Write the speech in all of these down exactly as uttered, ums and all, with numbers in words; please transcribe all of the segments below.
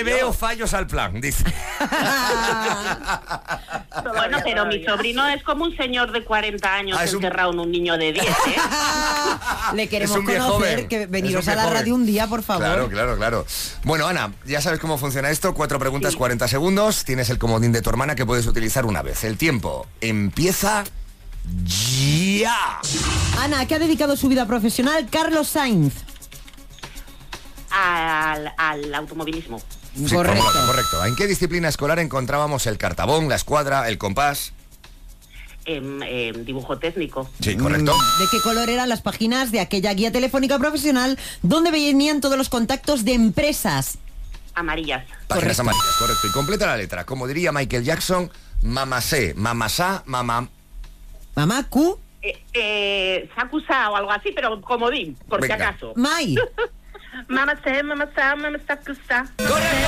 le veo fallos al plan, dice. Bueno, pero mi sobrino es como un señor de cuarenta años ah, encerrado un... en un niño de diez, ¿eh? Le queremos conocer, que veniros a la joven. radio un día, por favor. Claro, claro, claro. Bueno, Ana, ya sabes cómo funciona esto. Cuatro preguntas, sí. cuarenta segundos. Tienes el comodín de tu hermana que puedes utilizar una vez. El tiempo empieza ya. Ana, ¿a qué ha dedicado su vida profesional Carlos Sainz? Al, al automovilismo. Sí, correcto. correcto, correcto. ¿En qué disciplina escolar encontrábamos el cartabón, la escuadra, el compás? En, en dibujo técnico. Sí, correcto. ¿De qué color eran las páginas de aquella guía telefónica profesional donde venían todos los contactos de empresas? Amarillas. Páginas correcto. amarillas, correcto. Y completa la letra. Como diría Michael Jackson, mamasé, mamasá, mamá. Mamá Q. Eh, eh, Sakusa o algo así, pero comodín, por si acaso. Mai. Mamasé, mamasá, mamasá, kusa. ¡Correcto!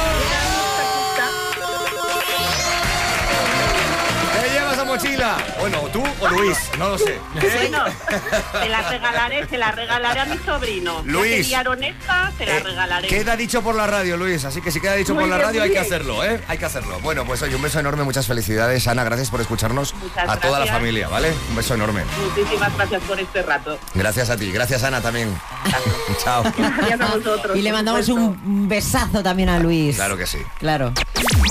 ¿Te llevas a mochila? Bueno, tú o Luis, no lo sé. Bueno, se la regalaré, se la regalaré a mi sobrino. Luis. Ya esta, se la eh, regalaré. Queda dicho por la radio, Luis, así que si queda dicho muy por bien, la radio hay que hacerlo, ¿eh? Hay que hacerlo. Bueno, pues oye, un beso enorme, muchas felicidades, Ana, gracias por escucharnos. Muchas a gracias. Toda la familia, ¿vale? Un beso enorme. Muchísimas gracias por este rato. Gracias a ti, gracias Ana también. Chao. Gracias a vosotros. Y le mandamos un besazo también a Luis. Claro que sí. Claro.